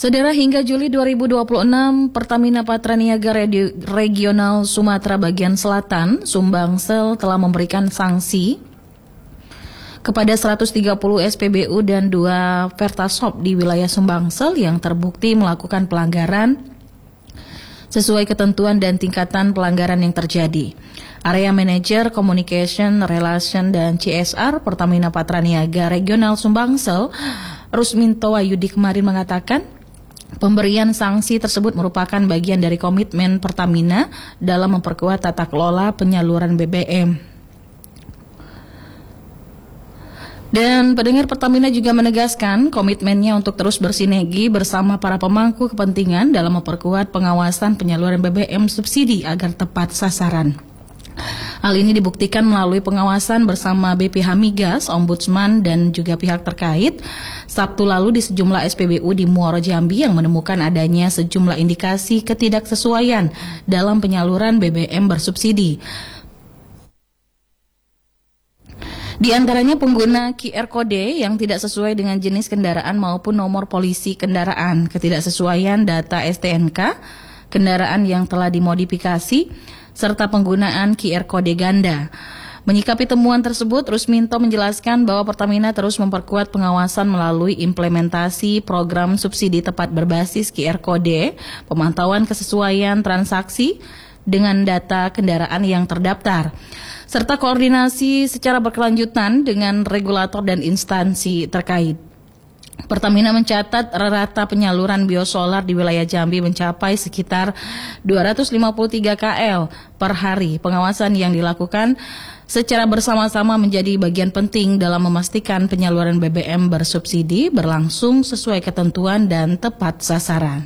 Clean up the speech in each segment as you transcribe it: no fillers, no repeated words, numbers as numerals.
Saudara, hingga Juli 2026, Pertamina Patraniaga Regional Sumatera Bagian Selatan, Sumbangsel, telah memberikan sanksi kepada 130 SPBU dan 2 Pertasop di wilayah Sumbangsel yang terbukti melakukan pelanggaran sesuai ketentuan dan tingkatan pelanggaran yang terjadi. Area Manager Communication, Relation, dan CSR Pertamina Patraniaga Regional Sumbangsel, Rusminto Wayudi kemarin mengatakan, pemberian sanksi tersebut merupakan bagian dari komitmen Pertamina dalam memperkuat tata kelola penyaluran BBM. Dan pendengar, Pertamina juga menegaskan komitmennya untuk terus bersinergi bersama para pemangku kepentingan dalam memperkuat pengawasan penyaluran BBM subsidi agar tepat sasaran. Hal ini dibuktikan melalui pengawasan bersama BPH Migas, Ombudsman, dan juga pihak terkait Sabtu lalu di sejumlah SPBU di Muaro Jambi yang menemukan adanya sejumlah indikasi ketidaksesuaian dalam penyaluran BBM bersubsidi. Di antaranya pengguna QR kode yang tidak sesuai dengan jenis kendaraan maupun nomor polisi kendaraan, ketidaksesuaian data STNK, kendaraan yang telah dimodifikasi, serta penggunaan QR kode ganda. Menyikapi temuan tersebut, Rusminto menjelaskan bahwa Pertamina terus memperkuat pengawasan melalui implementasi program subsidi tepat berbasis QR kode, pemantauan kesesuaian transaksi dengan data kendaraan yang terdaftar, serta koordinasi secara berkelanjutan dengan regulator dan instansi terkait. Pertamina mencatat rata penyaluran biosolar di wilayah Jambi mencapai sekitar 253 KL per hari. Pengawasan yang dilakukan secara bersama-sama menjadi bagian penting dalam memastikan penyaluran BBM bersubsidi berlangsung sesuai ketentuan dan tepat sasaran.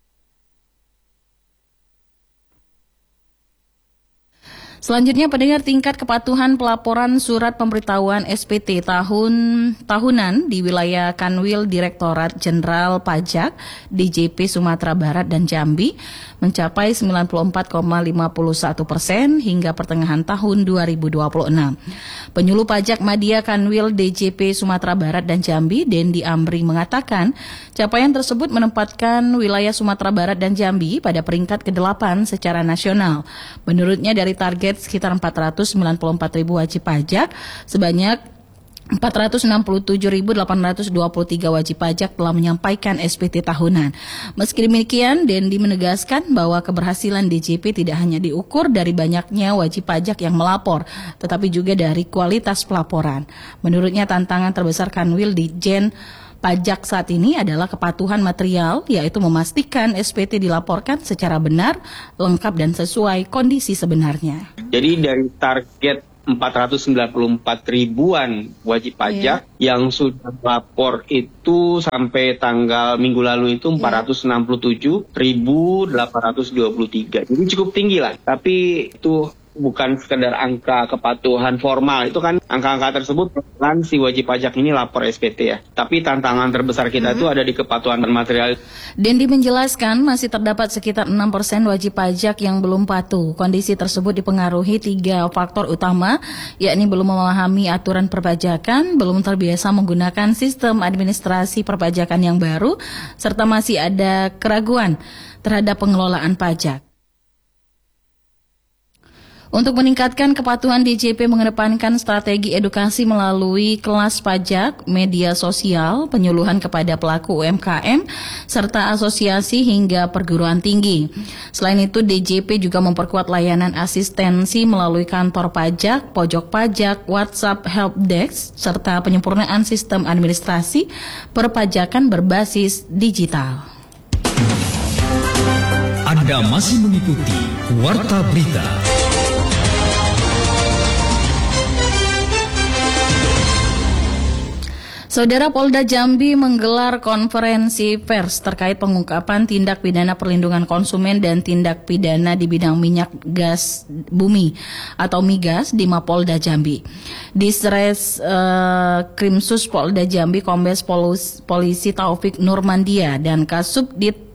Selanjutnya, pendengar, tingkat kepatuhan pelaporan surat pemberitahuan SPT tahunan di wilayah Kanwil Direktorat Jenderal Pajak DJP Sumatera Barat dan Jambi mencapai 94,51% hingga pertengahan tahun 2026. Penyuluh pajak Madya Kanwil DJP Sumatera Barat dan Jambi, Dendi Amri, mengatakan capaian tersebut menempatkan wilayah Sumatera Barat dan Jambi pada peringkat ke-8 secara nasional. Menurutnya, dari target sekitar 494.000 wajib pajak, sebanyak 467.823 wajib pajak telah menyampaikan SPT tahunan. Meski demikian, Dendi menegaskan bahwa keberhasilan DJP tidak hanya diukur dari banyaknya wajib pajak yang melapor, tetapi juga dari kualitas pelaporan. Menurutnya, tantangan terbesar Kanwil Ditjen Pajak saat ini adalah kepatuhan material, yaitu memastikan SPT dilaporkan secara benar, lengkap, dan sesuai kondisi sebenarnya. Jadi dari target 494 ribuan wajib pajak yang sudah lapor itu sampai tanggal minggu lalu itu 467.823. Jadi cukup tinggi lah, tapi itu bukan sekedar angka kepatuhan formal, itu kan angka-angka tersebut kan si wajib pajak ini lapor SPT ya. Tapi tantangan terbesar kita itu ada di kepatuhan material. Dendi menjelaskan masih terdapat sekitar 6% wajib pajak yang belum patuh. Kondisi tersebut dipengaruhi 3 faktor utama, yakni belum memahami aturan perpajakan, belum terbiasa menggunakan sistem administrasi perpajakan yang baru, serta masih ada keraguan terhadap pengelolaan pajak. Untuk meningkatkan kepatuhan, DJP mengedepankan strategi edukasi melalui kelas pajak, media sosial, penyuluhan kepada pelaku UMKM, serta asosiasi hingga perguruan tinggi. Selain itu, DJP juga memperkuat layanan asistensi melalui kantor pajak, pojok pajak, WhatsApp helpdesk, serta penyempurnaan sistem administrasi perpajakan berbasis digital. Anda masih mengikuti Warta Berita. Saudara, Polda Jambi menggelar konferensi pers terkait pengungkapan tindak pidana perlindungan konsumen dan tindak pidana di bidang minyak gas bumi atau migas di Mapolda Jambi. Disres Krimsus Polda Jambi Kombes Polisi Taufik Nurmandia dan Kasubdit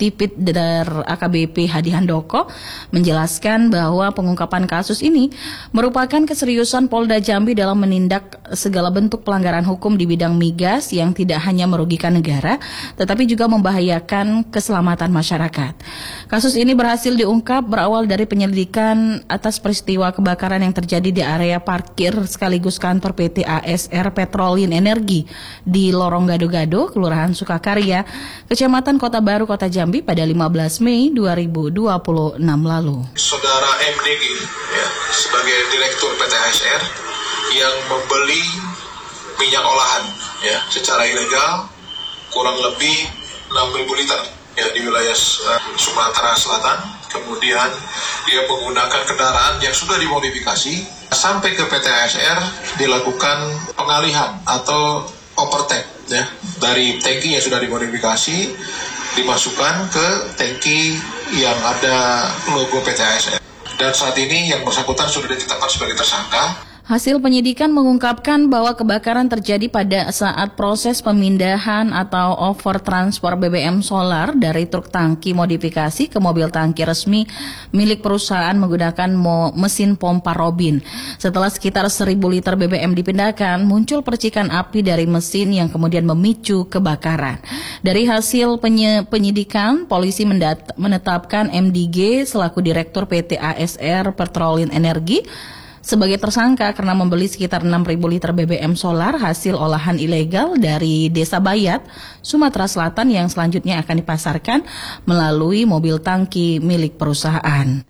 Tipit Der AKBP Hadi Handoko menjelaskan bahwa pengungkapan kasus ini merupakan keseriusan Polda Jambi dalam menindak segala bentuk pelanggaran hukum di bidang migas yang tidak hanya merugikan negara, tetapi juga membahayakan keselamatan masyarakat. Kasus ini berhasil diungkap berawal dari penyelidikan atas peristiwa kebakaran yang terjadi di area parkir sekaligus kantor PT ASR Petrolin Energi di Lorong Gado-Gado, Kelurahan Sukakarya, Kecamatan Kota Baru, Kota Jambi pada 15 Mei 2026 lalu. Saudara MDG ya, sebagai Direktur PT ASR yang membeli minyak olahan ya, secara ilegal kurang lebih 6.000 liter ya, di wilayah Sumatera Selatan. Kemudian dia menggunakan kendaraan yang sudah dimodifikasi sampai ke PT ASR, dilakukan pengalihan atau overtake ya, dari tangki yang sudah dimodifikasi dimasukkan ke tangki yang ada logo PT ASR. Dan saat ini yang bersangkutan sudah ditetapkan sebagai tersangka. Hasil penyidikan mengungkapkan bahwa kebakaran terjadi pada saat proses pemindahan atau overtransfer BBM solar dari truk tangki modifikasi ke mobil tangki resmi milik perusahaan menggunakan mesin pompa Robin. Setelah sekitar 1.000 liter BBM dipindahkan, muncul percikan api dari mesin yang kemudian memicu kebakaran. Dari hasil penyidikan, polisi menetapkan MDG selaku Direktur PT ASR Petrolin Energi sebagai tersangka karena membeli sekitar 6.000 liter BBM solar hasil olahan ilegal dari Desa Bayat, Sumatera Selatan yang selanjutnya akan dipasarkan melalui mobil tangki milik perusahaan.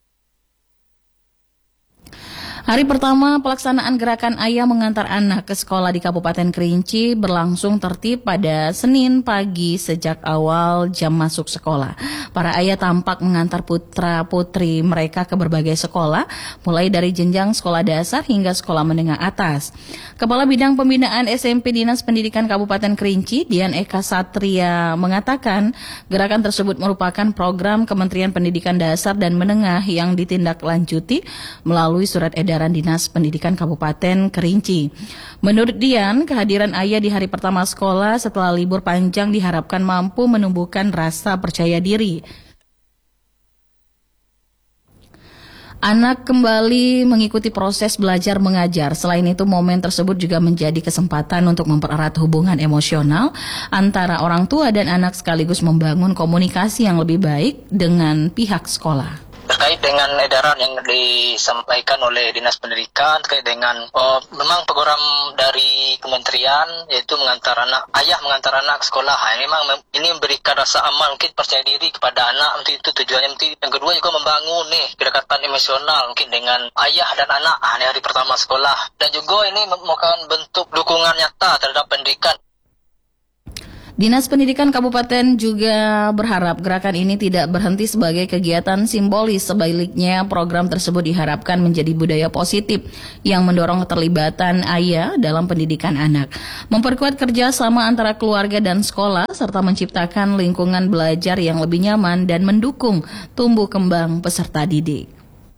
Hari pertama pelaksanaan gerakan Ayah mengantar anak ke sekolah di Kabupaten Kerinci berlangsung tertib pada Senin pagi sejak awal jam masuk sekolah. Para ayah tampak mengantar putra-putri mereka ke berbagai sekolah, mulai dari jenjang sekolah dasar hingga sekolah menengah atas. Kepala Bidang Pembinaan SMP Dinas Pendidikan Kabupaten Kerinci, Dian Eka Satria, mengatakan gerakan tersebut merupakan program Kementerian Pendidikan Dasar dan Menengah yang ditindaklanjuti melalui surat edaran Dinas Pendidikan Kabupaten Kerinci. Menurut Dian, kehadiran ayah di hari pertama sekolah setelah libur panjang diharapkan mampu menumbuhkan rasa percaya diri. Anak kembali mengikuti proses belajar mengajar. Selain itu, momen tersebut juga menjadi kesempatan untuk mempererat hubungan emosional antara orang tua dan anak sekaligus membangun komunikasi yang lebih baik dengan pihak sekolah. Terkait dengan edaran yang disampaikan oleh Dinas Pendidikan terkait dengan memang program dari kementerian yaitu ayah mengantar anak ke sekolah. Memang ini memberikan rasa aman, mungkin percaya diri kepada anak, mungkin itu tujuannya. Yang kedua juga membangun kedekatan emosional mungkin dengan ayah dan anak di hari pertama sekolah, dan juga ini merupakan bentuk dukungan nyata terhadap pendidikan. Dinas Pendidikan Kabupaten juga berharap gerakan ini tidak berhenti sebagai kegiatan simbolis. Sebaliknya, program tersebut diharapkan menjadi budaya positif yang mendorong keterlibatan ayah dalam pendidikan anak, memperkuat kerjasama antara keluarga dan sekolah, serta menciptakan lingkungan belajar yang lebih nyaman dan mendukung tumbuh kembang peserta didik.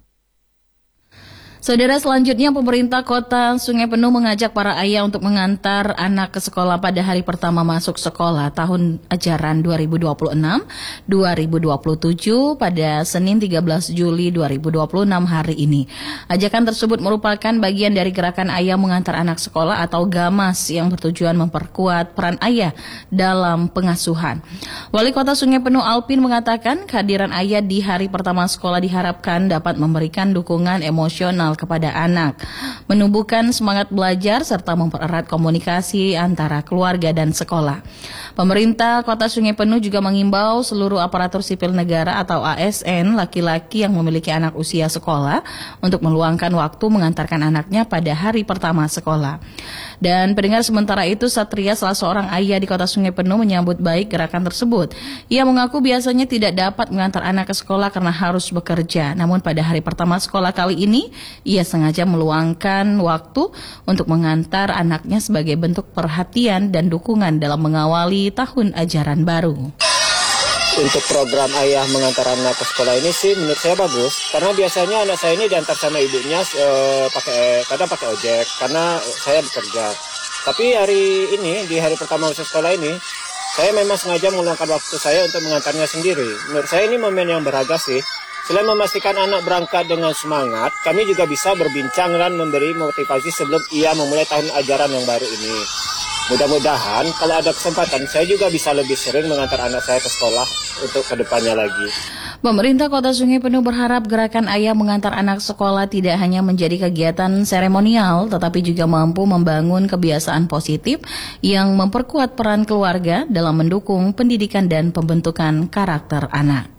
Saudara, selanjutnya pemerintah Kota Sungai Penuh mengajak para ayah untuk mengantar anak ke sekolah pada hari pertama masuk sekolah tahun ajaran 2026-2027 pada Senin 13 Juli 2026 hari ini. Ajakan tersebut merupakan bagian dari gerakan Ayah Mengantar Anak Sekolah atau GAMAS yang bertujuan memperkuat peran ayah dalam pengasuhan. Wali Kota Sungai Penuh Alpin mengatakan kehadiran ayah di hari pertama sekolah diharapkan dapat memberikan dukungan emosional kepada anak, menumbuhkan semangat belajar serta mempererat komunikasi antara keluarga dan sekolah. Pemerintah Kota Sungai Penuh juga mengimbau seluruh aparatur sipil negara atau ASN laki-laki yang memiliki anak usia sekolah untuk meluangkan waktu mengantarkan anaknya pada hari pertama sekolah. Dan pendengar, sementara itu Satria, salah seorang ayah di Kota Sungai Penuh, menyambut baik gerakan tersebut. Ia mengaku biasanya tidak dapat mengantar anak ke sekolah karena harus bekerja. Namun pada hari pertama sekolah kali ini, ia sengaja meluangkan waktu untuk mengantar anaknya sebagai bentuk perhatian dan dukungan dalam mengawali tahun ajaran baru. Untuk program Ayah Mengantar Anak ke Sekolah ini sih menurut saya bagus, karena biasanya anak saya ini diantar sama ibunya kadang pakai ojek karena saya bekerja. Tapi hari ini, di hari pertama masuk sekolah ini, saya memang sengaja meluangkan waktu saya untuk mengantarnya sendiri. Menurut saya ini momen yang berharga sih. Selain memastikan anak berangkat dengan semangat, kami juga bisa berbincang dan memberi motivasi sebelum ia memulai tahun ajaran yang baru ini. Mudah-mudahan kalau ada kesempatan, saya juga bisa lebih sering mengantar anak saya ke sekolah untuk kedepannya lagi. Pemerintah Kota Sungai Penuh berharap gerakan ayah mengantar anak sekolah tidak hanya menjadi kegiatan seremonial, tetapi juga mampu membangun kebiasaan positif yang memperkuat peran keluarga dalam mendukung pendidikan dan pembentukan karakter anak.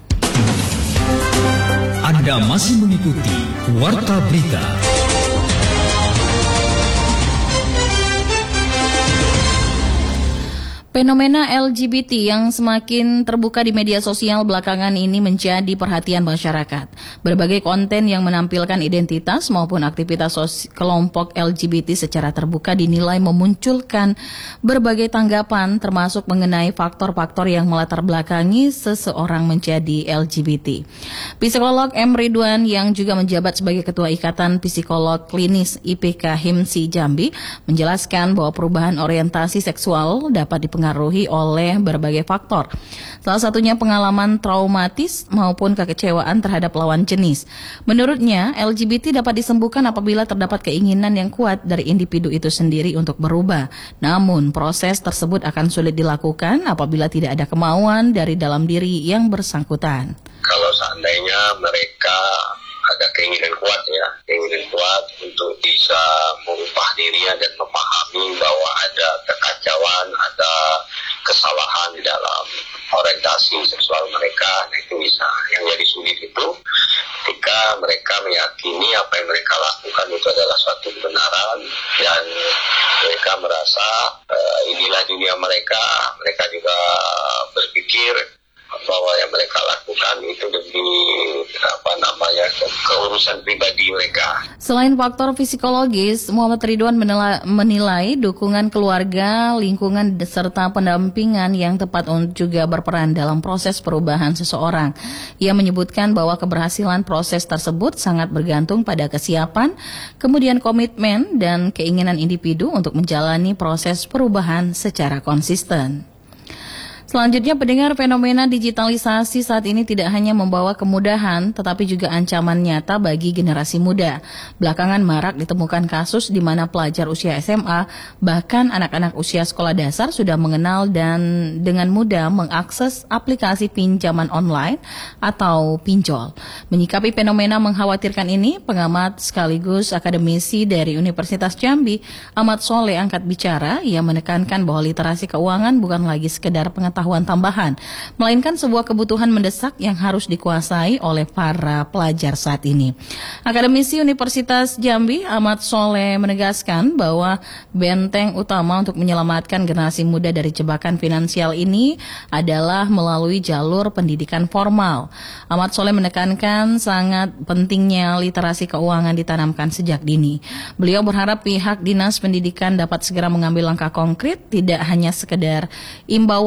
Anda masih mengikuti Warta Berita. Fenomena LGBT yang semakin terbuka di media sosial belakangan ini menjadi perhatian masyarakat. Berbagai konten yang menampilkan identitas maupun aktivitas kelompok LGBT secara terbuka dinilai memunculkan berbagai tanggapan termasuk mengenai faktor-faktor yang melatar belakangi seseorang menjadi LGBT. Psikolog M. Ridwan yang juga menjabat sebagai Ketua Ikatan Psikolog Klinis IPK HIMSI Jambi menjelaskan bahwa perubahan orientasi seksual dapat dipengaruhi oleh berbagai faktor. Salah satunya pengalaman traumatis maupun kekecewaan terhadap lawan jenis. Menurutnya, LGBT dapat disembuhkan apabila terdapat keinginan yang kuat dari individu itu sendiri untuk berubah. Namun, proses tersebut akan sulit dilakukan apabila tidak ada kemauan dari dalam diri yang bersangkutan. Kalau seandainya mereka ada keinginan kuat untuk bisa mengubah dirinya dan memahami bahwa ada kekacauan, ada kesalahan di dalam orientasi seksual mereka, nah itu bisa. Yang jadi sulit itu ketika mereka meyakini apa yang mereka lakukan itu adalah suatu kebenaran dan mereka merasa inilah dunia mereka juga berpikir bahwa yang mereka lakukan itu demi keurusan pribadi mereka. Selain faktor psikologis, Muhammad Ridwan menilai dukungan keluarga, lingkungan serta pendampingan yang tepat untuk juga berperan dalam proses perubahan seseorang. Ia menyebutkan bahwa keberhasilan proses tersebut sangat bergantung pada kesiapan, kemudian komitmen dan keinginan individu untuk menjalani proses perubahan secara konsisten. Selanjutnya, pendengar, fenomena digitalisasi saat ini tidak hanya membawa kemudahan, tetapi juga ancaman nyata bagi generasi muda. Belakangan marak ditemukan kasus di mana pelajar usia SMA, bahkan anak-anak usia sekolah dasar sudah mengenal dan dengan mudah mengakses aplikasi pinjaman online atau pinjol. Menyikapi fenomena mengkhawatirkan ini, pengamat sekaligus akademisi dari Universitas Jambi, Ahmad Soleh, angkat bicara. Ia menekankan bahwa literasi keuangan bukan lagi sekedar pengetahuan tambahan, melainkan sebuah kebutuhan mendesak yang harus dikuasai oleh para pelajar saat ini. Akademisi Universitas Jambi, Ahmad Soleh, menegaskan bahwa benteng utama untuk menyelamatkan generasi muda dari jebakan finansial ini adalah melalui jalur pendidikan formal. Ahmad Soleh menekankan sangat pentingnya literasi keuangan ditanamkan sejak dini. Beliau berharap pihak Dinas Pendidikan dapat segera mengambil langkah konkret, tidak hanya sekedar imbauan